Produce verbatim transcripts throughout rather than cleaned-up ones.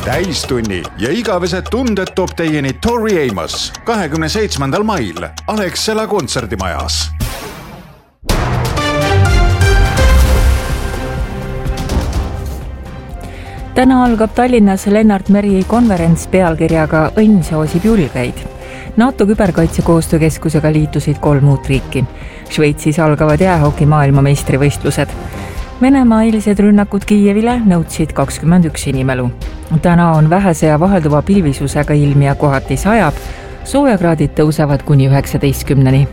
täistunni ja igavesed tunded toob teieni Tori Amos kahekümne seitsmendal mail Alexela kontserdimajas. Täna algab Tallinnas Lennart Meri konverents pealkirjaga Õnn soosib julgeid. NATO küberkaitsekoostöökeskusega liitusid kolm uut riiki. Šveitsis algavad jäähoki maailmameistrivõistlused. Venemaa eilsed rünnakud Kiievile nõudsid kakskümmend üks inimelu. Täna on vähese ja vahelduva pilvisusega ilm ja kohati sajab. Soojakraadid tõusevad kuni üheksateistkümneni.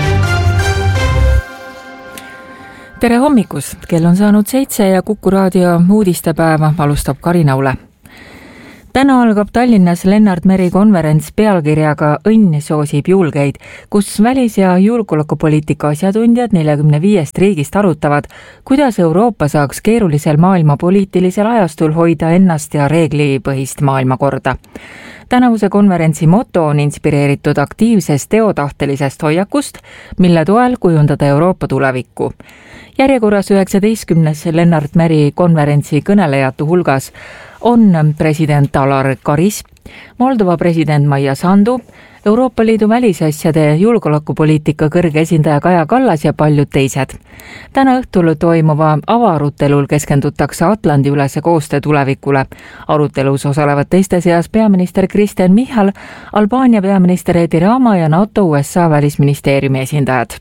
Tere hommikus, kell on saanud seitse ja Kuku raadio uudistepäeva alustab Karina Ule. Täna algab Tallinnas Lennart Meri konverents pealkirjaga Õnn soosib julgeid, kus välis- ja julgeolekupoliitika asjatundjad neljakümne viiest riigist arutavad, kuidas Euroopa saaks keerulisel maailma poliitilisel ajastul hoida ennast ja reeglipõhist maailmakorda. Tänavuse konverentsi moto on inspireeritud aktiivsest teotahtelisest hoiakust, mille toel kujundada Euroopa tulevikku. Järjekorras üheksateistkümnes Lennart Meri konverentsi kõnelejate hulgas on president Alar Karis, Moldova president Maia Sandu, Euroopa Liidu välisasjade julgeolekupoliitika kõrge esindaja Kaja Kallas ja paljud teised. Täna õhtul toimuva avaarutelul keskendutakse Atlandi-ülese koostöö tulevikule. Arutelus osalevad teiste seas peaminister Kristen Michal, Albaania peaminister Edi Rama ja NATO U S A välisministeeriumi esindajad.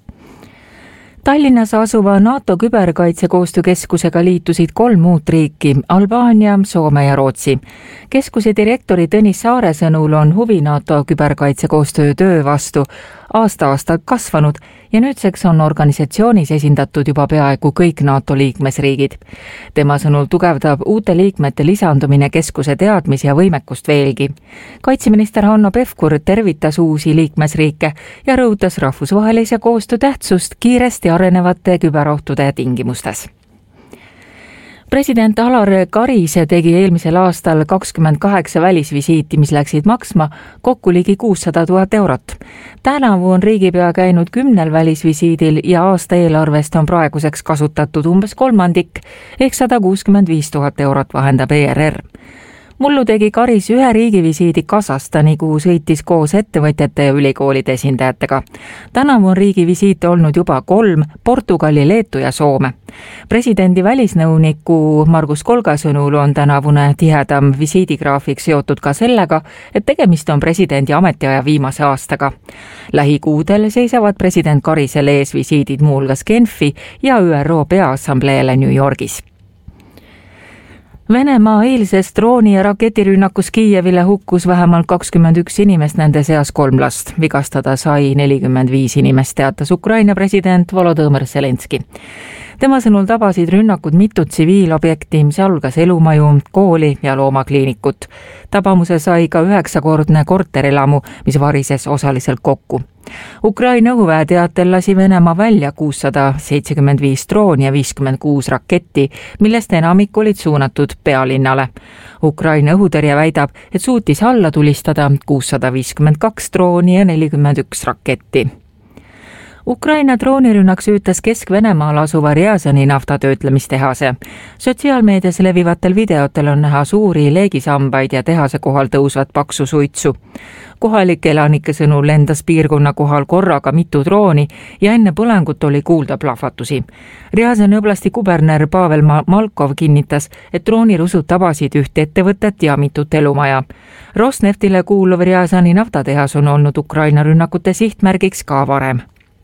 Tallinnas asuva NATO küberkaitsekoostöökeskusega liitusid kolm muut riiki, Albaania, Soome ja Rootsi. Keskuse direktori Tõnis Saare sõnul on huvi NATO küberkaitsekoostöö töö vastu aasta-aastalt kasvanud ja nüüdseks on organisatsioonis esindatud juba peaaegu kõik NATO liikmesriigid. Tema sõnul tugevdab uute liikmete lisandumine keskuse teadmisi ja võimekust veelgi. Kaitseminister Hanno Pevkur tervitas uusi liikmesriike ja rõhutas rahvusvahelise koostöö tähtsust kiiresti arenevate küberohtude tingimustes. President Alar Karis tegi eelmisel aastal kakskümmend kaheksa välisvisiiti, mis läksid maksma kokku ligi kuussada tuhat eurot. Tänavu on riigipea käinud kümnel välisvisiidil ja aasta eelarvest on praeguseks kasutatud umbes kolmandik ehk sada kuuskümmend viis tuhat eurot, vahendab E R R. Mullu tegi Karis ühe riigivisiidi Kasahstani, kuhu sõitis koos ettevõtjate ja ülikoolide esindajatega. Tänavu on riigivisiite olnud juba kolm, Portugali, Leetu ja Soome. Presidendi välisnõuniku Margus Kolga sõnul on tänavune tihedam visiidigraafik seotud ka sellega, et tegemist on presidendi ametiaja viimase aastaga. Lähikuudel seisavad president Karisele ees visiidid muu hulgas Genfi ja Ü R O Peaassambleele New Yorgis. Venemaa eilses drooni- ja raketirünnakus Kiievile hukkus vähemalt kakskümmend üks inimest, nende seas kolm last. Vigastada sai nelikümmend viis inimest, teatas Ukraina president Volodõmõr Zelenski. Tema sõnul tabasid rünnakud mitu tsiviilobjekti, sealhulgas elumaju, kooli ja loomakliinikut. Tabamuse sai ka üheksakordne korterelamu, mis varises osaliselt kokku. Ukraina õhuväe teatel lasi Venemaa välja kuussada seitsekümmend viis drooni ja viiskümmend kuus raketti, millest enamik olid suunatud pealinnale. Ukraina õhutõrje väidab, et suutis alla tulistada kuussada viiskümmend kaks drooni ja nelikümmend üks raketti. Ukraina droonirünnak süütas Kesk-Venemaal asuva Rjazani naftatöötlemistehase. Sotsiaalmeedias levivatel videotel on näha suuri leegisambaid ja tehase kohal tõusvat paksu suitsu. Kohalike elanike sõnul lendas piirkonna kohal korraga mitu drooni ja enne põlengut oli kuulda plahvatusi. Rjazani oblasti kuberner Pavel Malkov kinnitas, et droonirusud tabasid üht ettevõtet ja mitut elumaja. Rosneftile kuuluv Rjazani naftatehas on olnud Ukraina rünnakute sihtmärgiks ka varem.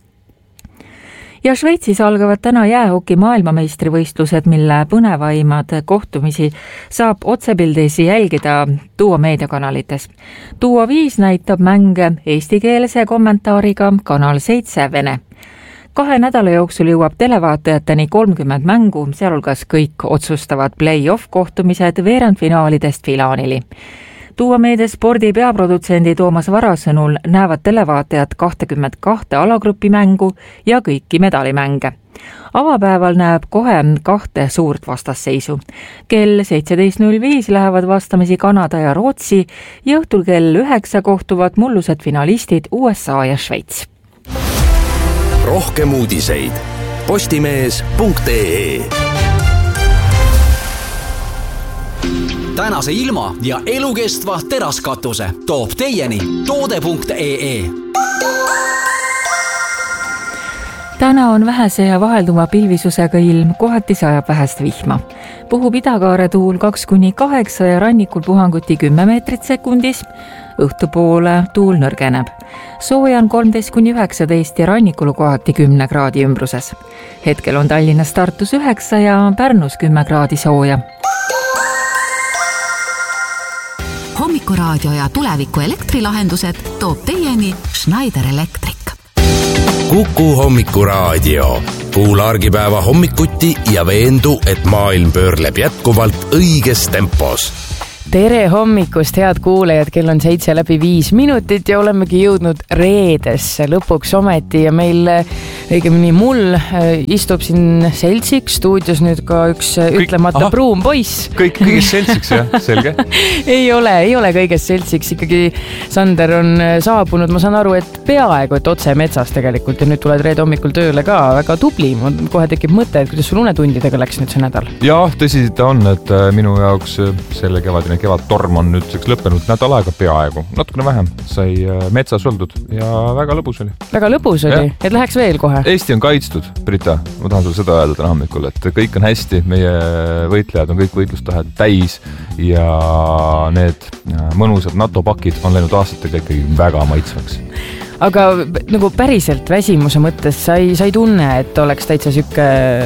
Ja Šveitsis algavad täna jäähoki maailmameistrivõistlused, mille põnevaimad kohtumisi saab otsepildisi jälgida Duo meediakanalites. Duo viis näitab mänge eestikeelse kommentaariga, kanal seitse vene. Kahe nädala jooksul jõuab televaatajateni kolmkümmend mängu, sealhulgas kõik otsustavad play-off kohtumised veerandfinaalidest finaanili. Duo meedia spordi peaprodutsendi Toomas Vara sõnul näevad televaatajad kakskümmend kahte alagrupi mängu ja kõiki medalimänge. Avapäeval näeb kohe kahte suurt vastasseisu. Kell seitseteist null viis lähevad vastamisi Kanada ja Rootsi ja õhtul kell üheksa kohtuvad mullused finalistid U S A ja Šveits. Rohkem uudiseid postimees punkt ee tänase ilma ja elukestva teraskatuse toob teieni toode punkt ee. Täna on vähese ja vahelduma pilvisusega ilm, kohati sajab vähest vihma. Puhub idakaare tuul kaks kuni kaheksa ja rannikul puhanguti kümme meetrit sekundis. Õhtupoole tuul nõrgeneb. Sooja on kolmteist kuni üheksateist ja rannikul kohati kümne kraadi ümbruses. Hetkel on Tallinnas Tartus üheksa ja Pärnus kümme kraadi sooja. Hommikuraadio ja tuleviku elektrilahendused toob teieni Schneider Electric. Kuku Hommikuraadio. Kuula argipäeva hommikuti ja veendu, et maailm pöörleb jätkuvalt õiges tempos. Tere hommikust, head kuulejad, kell on seitse läbi viis minutit ja olemegi jõudnud reedesse lõpuks ometi ja meil, õigemini mul, istub siin seltsiks stuudios nüüd ka üks kõik, ütlemata aha, pruun poiss. Kõik kõigest seltsiks, jah, selge. ei ole, ei ole kõigest seltsiks, ikkagi Sander on saabunud, ma saan aru, et peaaegu, et otse metsas tegelikult ja nüüd tuled reede hommikul tööle ka, väga tubli, kohe tekib mõte, et kuidas sul unetundidega läks nüüd see nädal? Jah, tõsi ta on, et minu jaoks selle kevadine kevad torm on nüüdseks lõppenud nädal aega peaaegu, natukene vähem, sai metsas oldud ja väga lõbus oli. Väga lõbus oli, et läheks veel kohe. Eesti on kaitstud, Brita, ma tahan sulle seda öelda täna hommikul, et kõik on hästi, meie võitlejad on kõik võitlustahed täis ja need mõnusad NATO pakid on läinud aastatega ikkagi väga maitsvaks. Aga nagu päriselt väsimuse mõttes sa ei, sa ei tunne, et oleks täitsa sükke,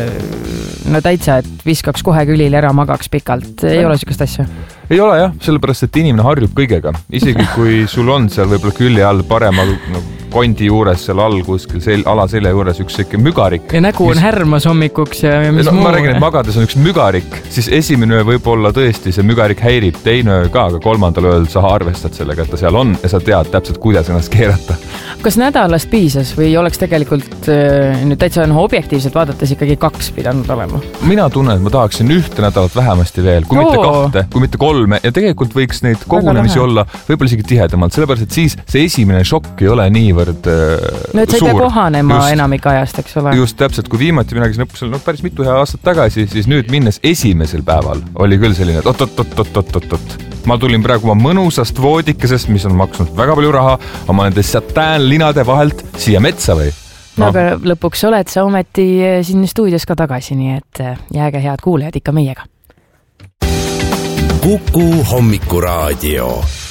no täitsa, et viskaks kohe külil ära magaks pikalt. Ei ole sükast asja? Ei ole jah, sellepärast, et inimene harjub kõigega. Isegi kui sul on seal võib-olla külje all parema no, kondi juures, seal all kuskil sel, ala selja juures üks siuke mügarik. Ja nägu on mis... härmas hommikuks ja, ja mis no, muu. Ma räägin, et magades on üks mügarik, siis esimene võib-olla tõesti see mügarik häirib, teine ka, aga kolmandal ööl sa arvestad sellega, et ta seal on ja sa tead täpselt, kuidas ennast keerata. Kas nädalast piisas või oleks tegelikult nüüd täitsa no, objektiivselt vaadates ikkagi kaks pidanud olema? Mina tunnen, et ma tahaksin ühte nädalat vähemasti veel, kui Oo. mitte kahte, kui mitte kolme ja tegelikult võiks neid kogunemisi olla võib-olla isegi tihedamalt, sellepärast, et siis see esimene šokk ei ole niivõrd suur. No, et sa ei pea kohanema just, enamik ajast, eks ole? Just täpselt, kui viimati minagi õppusel no, päris mitu hea aastat tagasi, siis nüüd minnes esimesel päeval oli küll selline, et oot, oot, oot, oot, oot, oot. Ma tulin praegu oma mõnusast voodikesest, mis on maksnud väga palju raha, oma nende satään-linade vahelt siia metsa või? No, no aga lõpuks oled sa ometi siin stuudios ka tagasi, nii et jääge head kuulejad ikka meiega. Kuku Hommikuraadio.